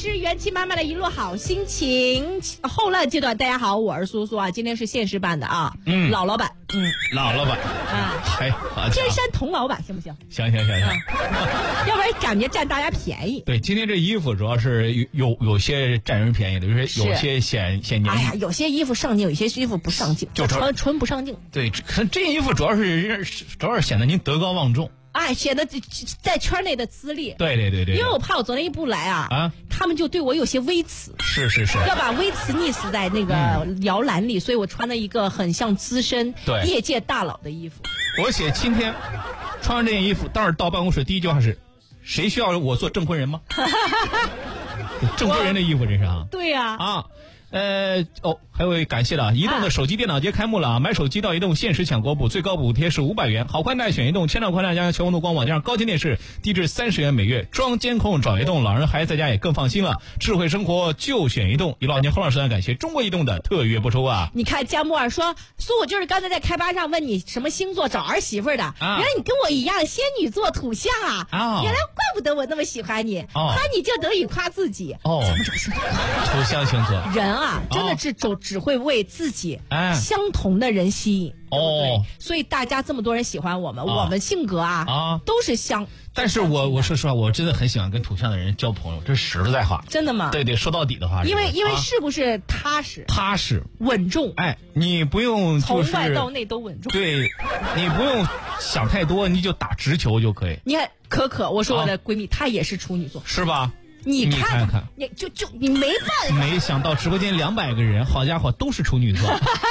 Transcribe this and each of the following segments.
是元气满满的一路好心情。后浪阶段，大家好，我是苏苏啊，今天是现实版的啊，老老板， 老老板啊，天山童老板行不行？ 行， 要不然感觉占大家便宜。 对，今天这衣服主要是有些占人便宜的，有些显年轻。 哎呀，有些衣服上镜，有些衣服不上镜，就纯不上镜。 对，这衣服主要是显得您德高望重。 哎，显得在圈内的资历。 对。因为我怕我昨天一不来他们就对我有些微词。 是。 要把微词溺死在那个摇篮里，所以我穿了一个很像资深业界大佬的衣服。 我写今天穿上这件衣服，当时到办公室第一句话是：谁需要我做证婚人吗？证婚人的衣服这是啊。 对呀。 还有感谢了，移动的手机电脑节开幕了啊！买手机到移动限时抢国补，最高补贴是500元。好宽带选移动，千兆宽带加上全国度光网加上高清电视，低至30元每月。装监控找移动，老人孩子在家也更放心了。智慧生活就选移动。一老年后浪时段感谢中国移动的特约播出啊！ 你看江木尔说，苏我就是刚才在开吧上问你什么星座找儿媳妇的，原来你跟我一样仙女座土象啊！原来怪不得我那么喜欢你，夸你就等于夸自己。怎么找星座？ 土象星座人啊，真的是只会为自己相同的人吸引。所以大家这么多人喜欢我们，我们性格都是相。 但是我说实话，我真的很喜欢跟土象的人交朋友，这是实在话。 真的吗？ 对，说到底的话， 因为是不是踏实稳重？ 哎，你不用从外到内都稳重。对， 你不用想太多，你就打直球就可以。 你看可，我说我的闺蜜，她也是处女座， 是吧？ 你看，你没办法。 没想到直播间200个人，好家伙，都是处女座。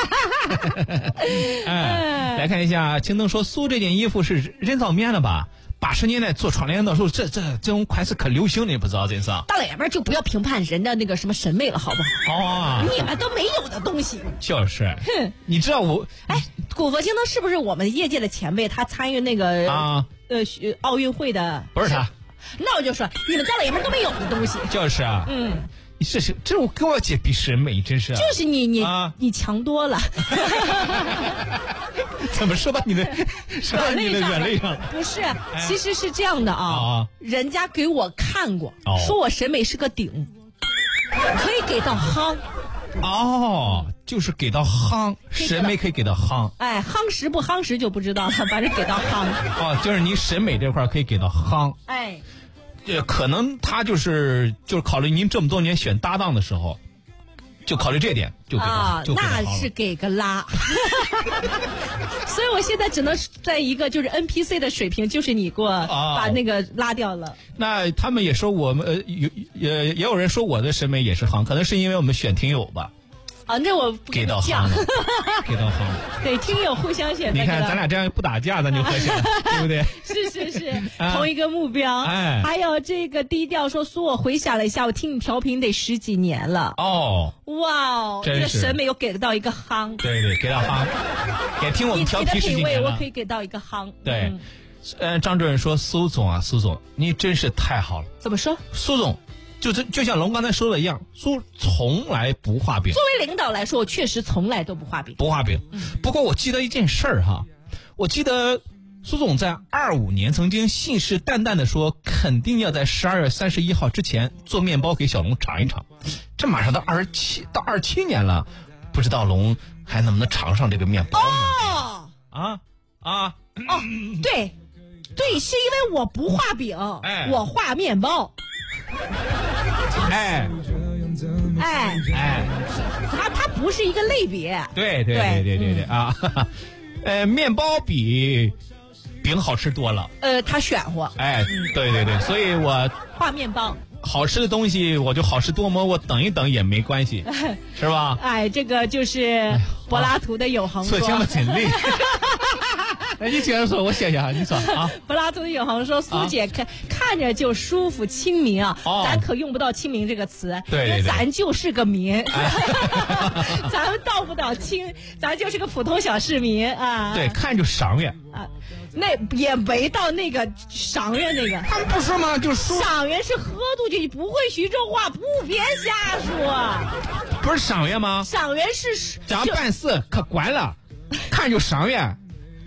来看一下，青灯说苏这件衣服是人造棉的吧？80年代做窗帘的时候，这种款式可流行了，你不知道真是。 大老爷们就不要评判人的那个什么审美了，好不好？你们都没有的东西。 就是。你知道我？ 古佛青灯是不是我们业界的前辈？他参与那个奥运会的。 不是他。 那我就说，你们大老爷们都没有的东西。 就是啊。你这我跟我姐比审美，真是。 就是你强多了。 怎么说到你的软肋上了？ 不是，其实是这样的人家给我看过，说我审美是个顶，可以给到夯。 就是给到夯，审美可以给到夯。 夯实不夯实就不知道了，反正给到夯。 就是你审美这块可以给到夯。可能他就是考虑您这么多年选搭档的时候，就考虑这点，就给他那是给个拉。所以我现在只能在一个就是 NPC 的水平，就是你给我把那个拉掉了。 那他们也说我们也有人说我的审美也是夯，可能是因为我们选听友吧。 那我不给到夯了，给到夯了。 对，听友互相选。 你看咱俩这样不打架，咱就和谐了，对不对？ 是，同一个目标。还有这个低调说苏，我回想了一下，我听你调频得10几年了。哇，这个审美又给到一个夯。 对，给到夯。给听我们调频10几年了。 我可以给到一个夯。 对，张主任说苏总，你真是太好了。 怎么说？ 苏总。就像龙刚才说的一样，苏从来不画饼。 作为领导来说，我确实从来都不画饼。 不过我记得一件事儿我记得苏总在25年曾经信誓旦旦的说，肯定要在12月31号之前做面包给小龙尝一尝。这马上到27年了，不知道龙还能不能尝上这个面包呢？ 对，是因为我不画饼，我画面包。它不是一个类别。 对面包比饼好吃多了。 它选乎。 对，所以我画面包。 好吃的东西我就好事多磨，我等一等也没关系，是吧？ 这个就是柏拉图的永恒说。 测清了简历。你接着说，我写下，你说柏拉图的永恒说，苏姐看着就舒服亲民咱可用不到亲民这个词，因为咱就是个民，咱们到不了亲，咱就是个普通小市民对，看着赏月那也没到那个赏月那个。 他们不说吗？就说赏月是喝出去，你不会徐州话，别瞎说。 不是赏月吗？ 赏月是咱办事可管了，看就赏月。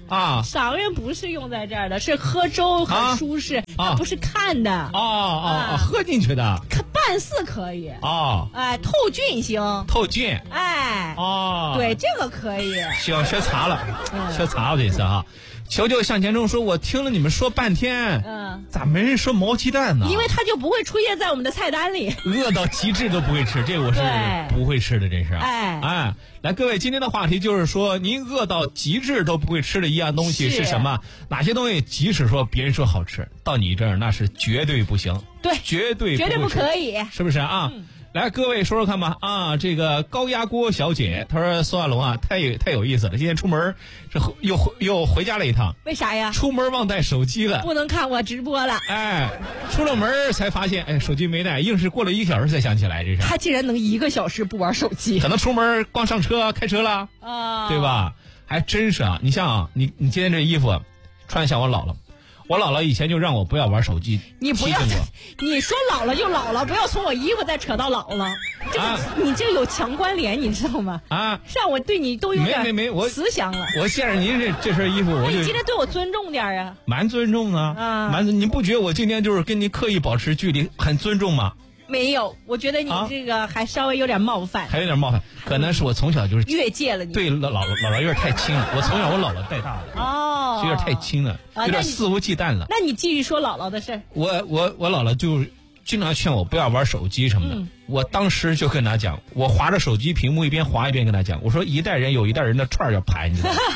啊， 赏月不是用在这儿的，是喝粥很舒适，它不是看的。 喝进去的。 半似可以。哎，透菌型。 透菌。 哎。对，这个可以。 行，学茶了，学茶了这次啊。求求向前冲说，我听了你们说半天，咋没人说毛鸡蛋呢？ 因为它就不会出现在我们的菜单里。 饿到极致都不会吃，这我是不会吃的，这是。哎，来，各位，今天的话题就是说，您饿到极致都不会吃的一样东西是什么？哪些东西即使说别人说好吃，到你这儿那是绝对不行。 对， 绝对不可以， 是不是啊？来，各位说说看吧啊！这个高压锅小姐，她说苏亚龙啊，太有意思了。今天出门是又回家了一趟， 为啥呀？ 出门忘带手机了， 不能看我直播了。 哎，出了门才发现，哎，手机没带，硬是过了1个小时才想起来，这是。 他竟然能1个小时不玩手机？ 可能出门光上车开车了啊，对吧？还真是啊！你像啊，你今天这衣服穿得像我姥姥。我姥姥以前就让我不要玩手机， 你不要，你说老了就老了，不要从我衣服再扯到老了，你这有强关联，你知道吗？让我对你都有点我慈祥了。 我见着您这身衣服，我就你今天对我尊重点啊， 蛮尊重的你不觉得我今天就是跟您刻意保持距离，很尊重吗？ 没有，我觉得你这个还稍微有点冒犯， 还有点冒犯，可能是我从小就是越界了你。 对，姥姥有点太亲了，我从小我姥姥带大的，有点太亲了，有点肆无忌惮了。 那你继续说姥姥的事。 我姥姥就经常劝我不要玩手机什么的，我当时就跟她讲，我划着手机屏幕一边划一边跟她讲，我说一代人有一代人的串要盘，你知道吗？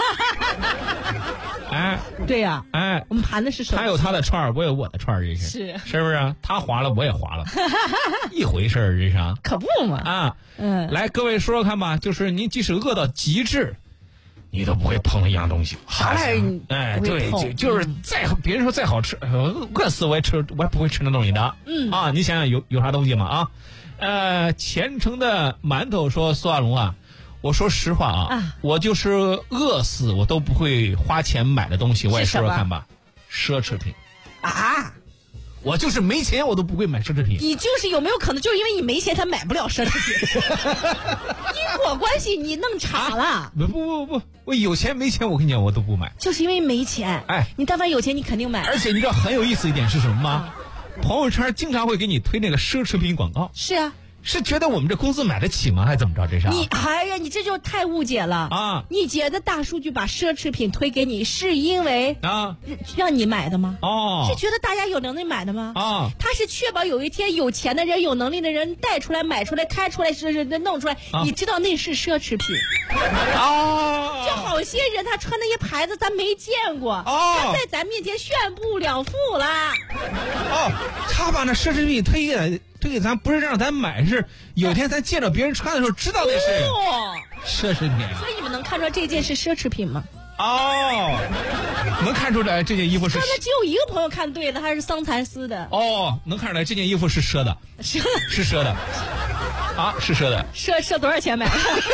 哎， 对呀，哎，我们盘的是手机， 他有他的串儿，我有我的串儿，这是不是？他划了，我也划了，一回事儿，这是可不嘛来，各位说说看吧，就是您即使饿到极致，你都不会碰一样东西。哎，对，就是别人说再好吃，饿死我也不会吃那东西的。你想想有啥东西吗？虔诚的馒头说苏亚龙啊。我说实话我就是饿死我都不会花钱买的东西，我也说说看吧，奢侈品我就是没钱我都不会买奢侈品。 你就是有没有可能就是因为你没钱才买不了奢侈品？因果关系你弄岔了。 不，我有钱没钱我跟你讲我都不买， 就是因为没钱。你但凡有钱你肯定买。 而且你知道很有意思一点是什么吗？朋友圈经常会给你推那个奢侈品广告。 是啊， 是觉得我们这公司买得起吗？还怎么着？这是你这就太误解了你觉得大数据把奢侈品推给你，是因为让你买的吗？是觉得大家有能力买的吗？他是确保有一天有钱的人、有能力的人带出来、买出来、开出来、弄出来，你知道那是奢侈品就好些人他穿那些牌子咱没见过他在咱面前炫不了富了他把那奢侈品推给咱，不是让咱买，是有天咱见着别人穿的时候知道那是奢侈品。 所以你们能看出来这件是奢侈品吗？ 能看出来这件衣服是。 刚才只有一个朋友看对了，他是桑蚕丝的。 能看出来这件衣服是赊的，是赊的是赊的。 赊多少钱买？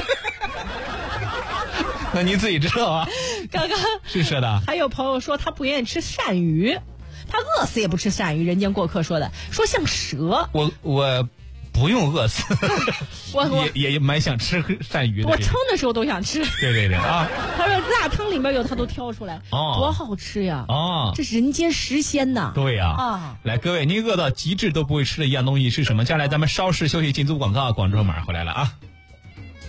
那您自己知道啊。 刚刚是赊的。 还有朋友说他不愿意吃鳝鱼。他饿死也不吃鳝鱼，人间过客说的，说像蛇。 我不用饿死，也蛮想吃鳝鱼的。 我撑的时候都想吃。 对他说辣汤里面有，他都挑出来，多好吃呀！这是人间食鲜呐。 对呀来，各位，您饿到极致都不会吃的一样东西是什么？接下来咱们稍事休息，进组广告，广州马上回来了啊。